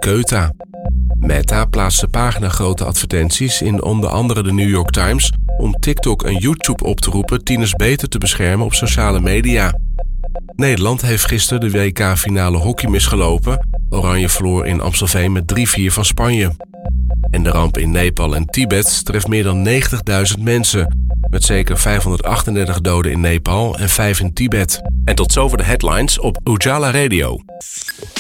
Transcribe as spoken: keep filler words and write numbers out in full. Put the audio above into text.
Keita. Meta plaatste paginagrote advertenties in onder andere de New York Times om TikTok en YouTube op te roepen tieners beter te beschermen op sociale media. Nederland heeft gisteren de W K-finale hockey misgelopen. Oranje verloor in Amstelveen met drie vier van Spanje. En de ramp in Nepal en Tibet treft meer dan negentigduizend mensen, met zeker vijfhonderdachtendertig doden in Nepal en vijf in Tibet. En tot zover de headlines op Ujala Radio.